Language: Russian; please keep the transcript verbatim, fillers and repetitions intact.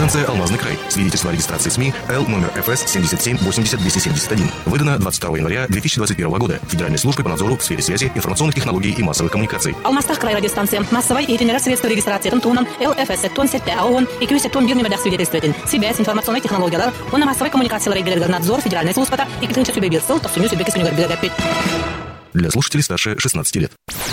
Радиостанция «Алмазный край». Свидетельство о регистрации СМИ Л номер эф эс семьдесят семь восемьдесят двести семьдесят один. Выдано двадцать второго января две тысячи двадцать первого года Федеральной службой по надзору в сфере связи, информационных технологий и массовых коммуникаций. Алмастах край радиостанция. Массовой и генерация средств регистрации Тунтунан Л эф эс сеттон сетте аогон и кю сеттон бирни медах свидетельствует. Связь, информационные технологии, он массовой коммуникации регулярный надзор Федеральной службы и клинча субъект ссыл, то все ньюс и беки Для слушателей старше шестнадцати лет.